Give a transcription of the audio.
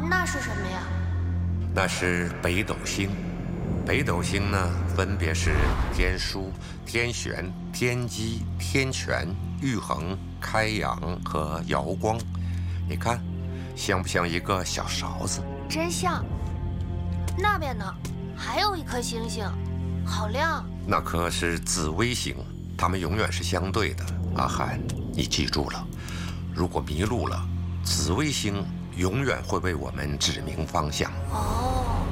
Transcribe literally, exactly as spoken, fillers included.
那是什么呀？ 那是北斗星。北斗星呢，分别是天枢、天璇、天机、天权、玉衡、开阳和瑶光。你看，像不像一个小勺子？ 真像。那边呢，还有一颗星星，好亮。 那颗是紫微星，它们永远是相对的。阿涵，你记住了，如果迷路了，紫微星永远会为我们指明方向。 哦。